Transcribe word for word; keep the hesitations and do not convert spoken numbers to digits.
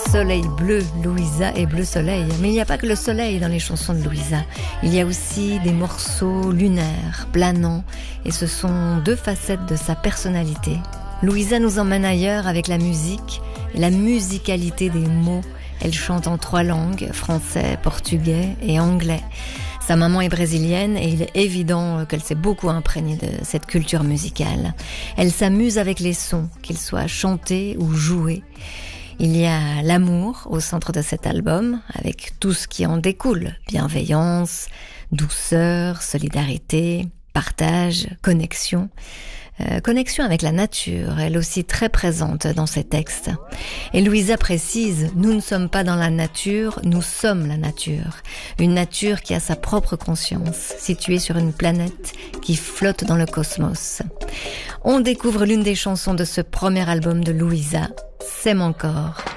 Soleil bleu, Louisa et bleu soleil. Mais il n'y a pas que le soleil dans les chansons de Louisa. Il y a aussi des morceaux lunaires, planants, et ce sont deux facettes de sa personnalité. Louisa nous emmène ailleurs avec la musique, la musicalité des mots. Elle chante en trois langues, français, portugais et anglais. Sa maman est brésilienne et il est évident qu'elle s'est beaucoup imprégnée de cette culture musicale. Elle s'amuse avec les sons, qu'ils soient chantés ou joués. Il y a l'amour au centre de cet album, avec tout ce qui en découle. Bienveillance, douceur, solidarité, partage, connexion. Euh, connexion avec la nature, elle aussi très présente dans ses textes. Et Louisa précise, nous ne sommes pas dans la nature, nous sommes la nature. Une nature qui a sa propre conscience, située sur une planète qui flotte dans le cosmos. On découvre l'une des chansons de ce premier album de Louisa, S'aime encore.